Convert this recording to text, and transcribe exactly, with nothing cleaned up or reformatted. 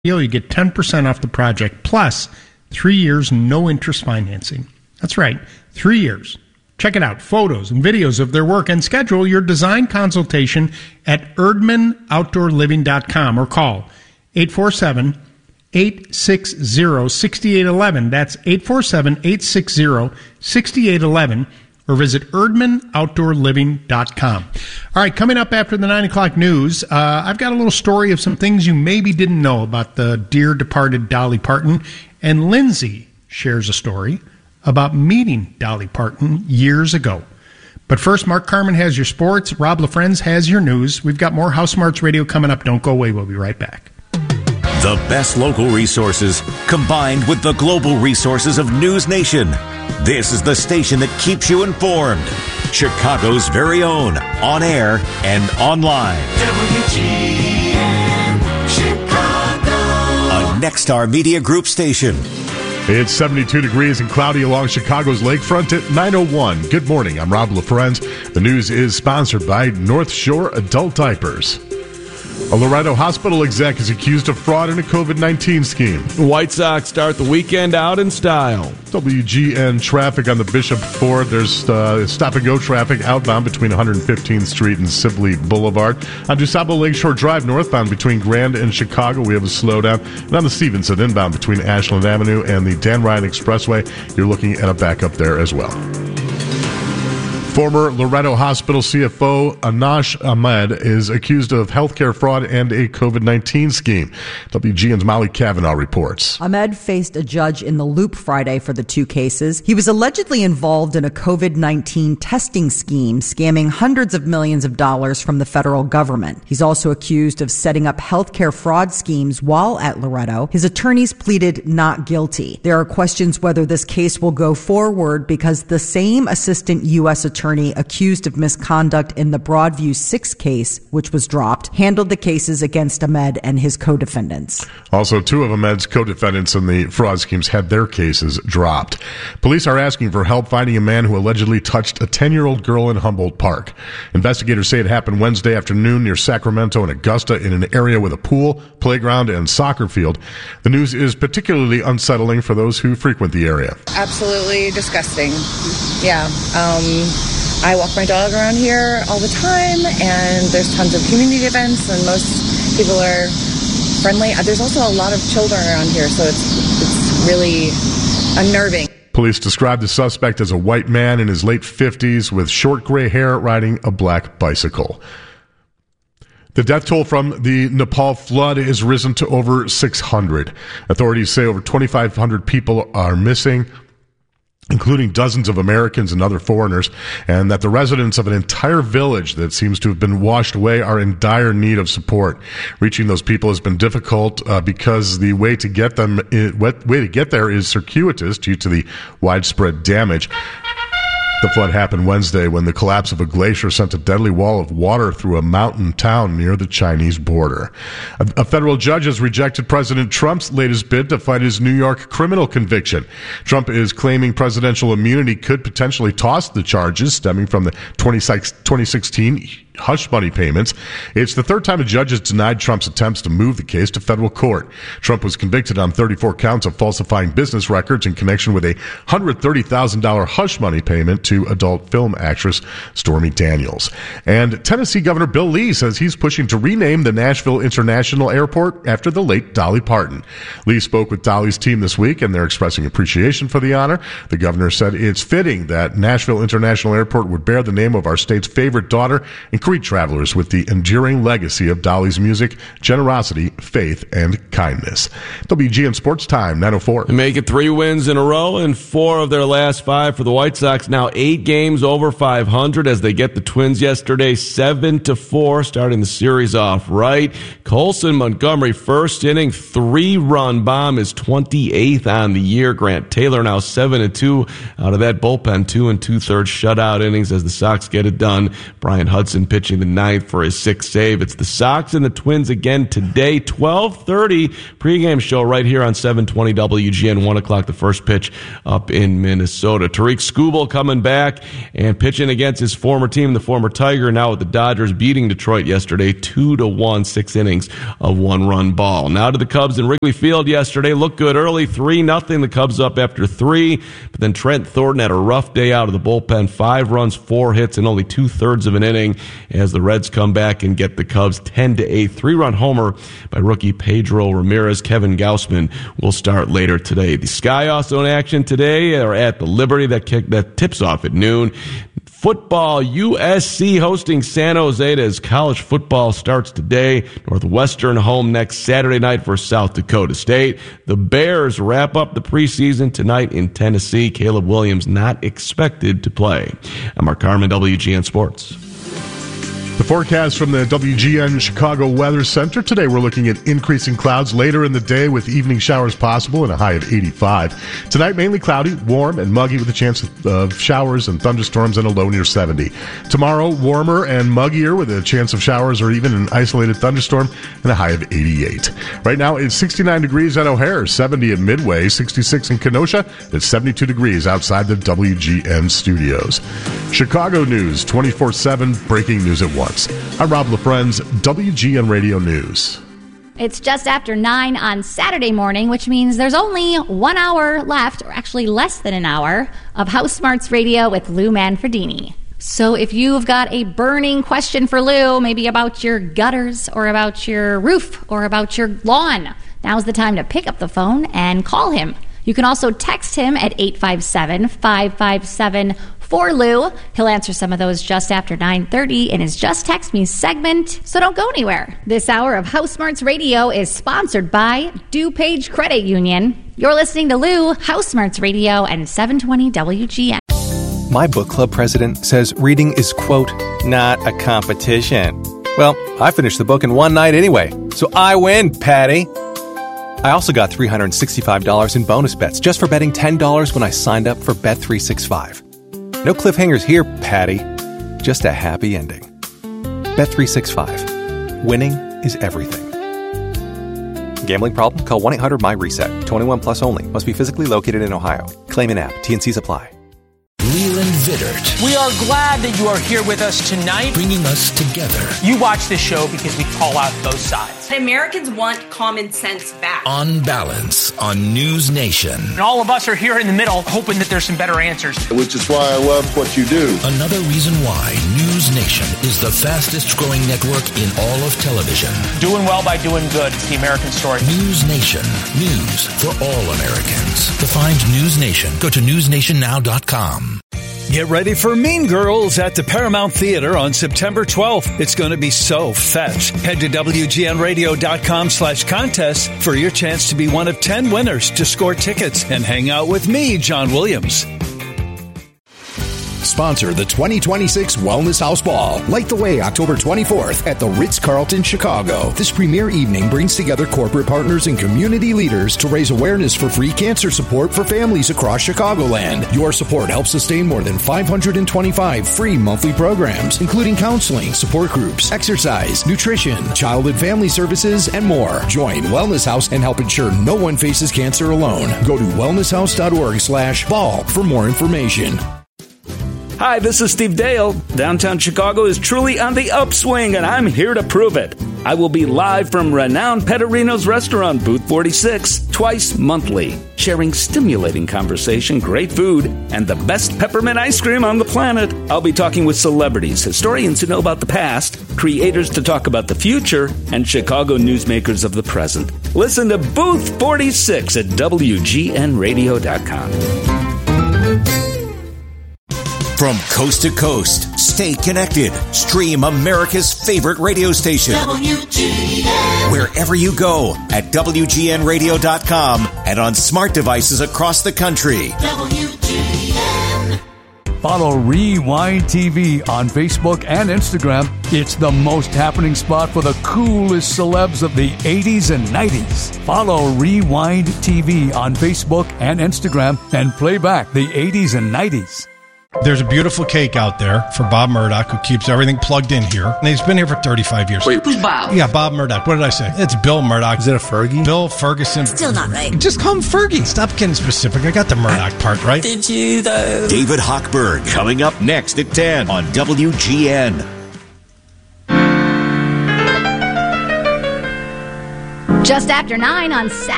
You get ten percent off the project, plus three years no interest financing. That's right, three years. Check it out, photos and videos of their work, and schedule your design consultation at erdman outdoor living dot com or call eight four seven, eight six zero, six eight one one. That's eight four seven, eight six zero, six eight one one, or visit erdman outdoor living dot com. All right, coming up after the nine o'clock news, uh, I've got a little story of some things you maybe didn't know about the dear departed Dolly Parton, and Lindsay shares a story about meeting Dolly Parton years ago. But first, Mark Carman has your sports. Rob LaFrenz has your news. We've got more House Smarts Radio coming up. Don't go away. We'll be right back. The best local resources combined with the global resources of News Nation. This is the station that keeps you informed. Chicago's very own, on air and online. W G N Chicago. A Nexstar Media Group station. It's seventy-two degrees and cloudy along Chicago's lakefront at nine oh one. Good morning. I'm Rob LaFrenz. The news is sponsored by North Shore Adult Diapers. A Loretto hospital exec is accused of fraud in a covid nineteen scheme. The White Sox start the weekend out in style. W G N traffic on the Bishop Ford. There's uh, stop-and-go traffic outbound between one hundred fifteenth Street and Sibley Boulevard. On DuSable Lakeshore Drive northbound between Grand and Chicago, we have a slowdown. And on the Stevenson inbound between Ashland Avenue and the Dan Ryan Expressway, you're looking at a backup there as well. Former Loretto Hospital C F O Anash Ahmed is accused of healthcare fraud and a covid nineteen scheme. W G N's Molly Cavanaugh reports. Ahmed faced a judge in the Loop Friday for the two cases. He was allegedly involved in a covid nineteen testing scheme, scamming hundreds of millions of dollars from the federal government. He's also accused of setting up healthcare fraud schemes while at Loretto. His attorneys pleaded not guilty. There are questions whether this case will go forward because the same assistant U S attorney attorney accused of misconduct in the Broadview six case, which was dropped, handled the cases against Ahmed and his co-defendants. Also, two of Ahmed's co-defendants in the fraud schemes had their cases dropped. Police are asking for help finding a man who allegedly touched a ten-year-old girl in Humboldt Park. Investigators say it happened Wednesday afternoon near Sacramento and Augusta in an area with a pool, playground, and soccer field. The news is particularly unsettling for those who frequent the area. Absolutely disgusting. Yeah. Um, I walk my dog around here all the time, and there's tons of community events, and most people are friendly. There's also a lot of children around here, so it's it's really unnerving. Police described the suspect as a white man in his late fifties with short gray hair riding a black bicycle. The death toll from the Nepal flood has risen to over six hundred. Authorities say over twenty-five hundred people are missing, including dozens of Americans and other foreigners, and that the residents of an entire village that seems to have been washed away are in dire need of support. Reaching those people has been difficult uh, because the way to get them, is, way to get there is circuitous due to the widespread damage. The flood happened Wednesday when the collapse of a glacier sent a deadly wall of water through a mountain town near the Chinese border. A, a federal judge has rejected President Trump's latest bid to fight his New York criminal conviction. Trump is claiming presidential immunity could potentially toss the charges stemming from the twenty sixteen hush money payments. It's the third time a judge has denied Trump's attempts to move the case to federal court. Trump was convicted on thirty-four counts of falsifying business records in connection with a one hundred thirty thousand dollars hush money payment to adult film actress Stormy Daniels. And Tennessee Governor Bill Lee says he's pushing to rename the Nashville International Airport after the late Dolly Parton. Lee spoke with Dolly's team this week, and they're expressing appreciation for the honor. The governor said it's fitting that Nashville International Airport would bear the name of our state's favorite daughter and greet travelers with the enduring legacy of Dolly's music, generosity, faith, and kindness. W G N Sports Time, nine oh four. They make it three wins in a row and four of their last five for the White Sox. Now eight games over five hundred as they get the Twins yesterday, seven to four, starting the series off right. Colson Montgomery, first inning, three-run bomb, is twenty-eighth on the year. Grant Taylor now seven and two out of that bullpen, two and two-thirds shutout innings as the Sox get it done. Brian Hudson, pitching the ninth for his sixth save. It's the Sox and the Twins again today, twelve thirty pregame show right here on seven twenty W G N, one o'clock the first pitch up in Minnesota. Tariq Skubal coming back and pitching against his former team, the former Tiger, now with the Dodgers, beating Detroit yesterday two to one, six innings of one-run ball. Now to the Cubs in Wrigley Field yesterday. Looked good early, three nothing. The Cubs up after three, but then Trent Thornton had a rough day out of the bullpen. Five runs, four hits, and only two-thirds of an inning as the Reds come back and get the Cubs ten to eight. Three-run homer by rookie Pedro Ramirez. Kevin Gausman will start later today. The Sky also in action today are at the Liberty. That kick that tips off at noon. Football, U S C hosting San Jose as college football starts today. Northwestern home next Saturday night for South Dakota State. The Bears wrap up the preseason tonight in Tennessee. Caleb Williams not expected to play. I'm Mark Carman, W G N Sports. The forecast from the W G N Chicago Weather Center. Today we're looking at increasing clouds later in the day with evening showers possible and a high of eighty-five. Tonight mainly cloudy, warm, and muggy with a chance of showers and thunderstorms and a low near seventy. Tomorrow warmer and muggier with a chance of showers or even an isolated thunderstorm and a high of eighty-eight. Right now it's sixty-nine degrees at O'Hare, seventy at Midway, sixty-six in Kenosha, and seventy-two degrees outside the W G N studios. Chicago News, twenty-four seven, breaking news at once. I'm Rob LaFrenz, W G N Radio News. It's just after nine on Saturday morning, which means there's only one hour left, or actually less than an hour, of House Smarts Radio with Lou Manfredini. So if you've got a burning question for Lou, maybe about your gutters or about your roof or about your lawn, now's the time to pick up the phone and call him. You can also text him at eight five seven, five five seven, four Lou. He'll answer some of those just after nine thirty in his Just Text Me segment, so don't go anywhere. This hour of House Smarts Radio is sponsored by DuPage Credit Union. You're listening to Lou, House Smarts Radio, and seven twenty W G N. My book club president says reading is, quote, not a competition. Well, I finished the book in one night anyway, so I win, Patty. I also got three hundred sixty-five dollars in bonus bets just for betting ten dollars when I signed up for Bet three sixty-five. No cliffhangers here, Patty. Just a happy ending. Bet three sixty-five. Winning is everything. Gambling problem? Call one eight hundred my reset. twenty-one plus only. Must be physically located in Ohio. Claim in app. T N Cs apply. Leland Vittert. We are glad that you are here with us tonight. Bringing us together. You watch this show because we call out both sides. Americans want common sense back. On Balance on News Nation. And all of us are here in the middle hoping that there's some better answers. Which is why I love what you do. Another reason why News Nation is the fastest growing network in all of television. Doing well by doing good. It's the American story. News Nation. News for all Americans. To find News Nation, go to news nation now dot com. Get ready for Mean Girls at the Paramount Theater on September twelfth. It's going to be so fetch. Head to W G N radio dot com slash contest for your chance to be one of ten winners to score tickets and hang out with me, John Williams. Sponsor the twenty twenty-six Wellness House Ball. Light the way October twenty-fourth at the Ritz-Carlton, Chicago. This premier evening brings together corporate partners and community leaders to raise awareness for free cancer support for families across Chicagoland. Your support helps sustain more than five hundred twenty-five free monthly programs, including counseling, support groups, exercise, nutrition, child and family services, and more. Join Wellness House and help ensure no one faces cancer alone. Go to wellness house dot org slash ball for more information. Hi, this is Steve Dale. Downtown Chicago is truly on the upswing, and I'm here to prove it. I will be live from renowned Petterino's restaurant, Booth forty-six, twice monthly, sharing stimulating conversation, great food, and the best peppermint ice cream on the planet. I'll be talking with celebrities, historians who know about the past, creators to talk about the future, and Chicago newsmakers of the present. Listen to Booth forty-six at W G N radio dot com. From coast to coast, stay connected. Stream America's favorite radio station. W G N. Wherever you go at W G N radio dot com and on smart devices across the country. W G N. Follow Rewind T V on Facebook and Instagram. It's the most happening spot for the coolest celebs of the eighties and nineties. Follow Rewind T V on Facebook and Instagram and play back the eighties and nineties. There's a beautiful cake out there for Bob Murdoch, who keeps everything plugged in here. And he's been here for thirty-five years. Wait, who's Bob? Yeah, Bob Murdoch. What did I say? It's Bill Murdoch. Is it a Fergie? Bill Ferguson. Still not right. Just call him Fergie. Stop getting specific. I got the Murdoch part right. Did you, though? David Hochberg, coming up next at ten on W G N. Just after nine on Saturday.